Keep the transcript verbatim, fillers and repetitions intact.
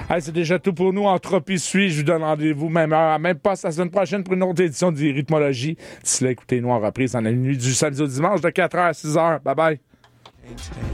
Hey, c'est déjà tout pour nous. Entropie suit. Je vous donne rendez-vous même heure, même pas la semaine prochaine pour une autre édition de Rythmologie. D'ici là, écoutez-nous en reprise dans la nuit du samedi au dimanche de quatre heures à six heures. Bye bye.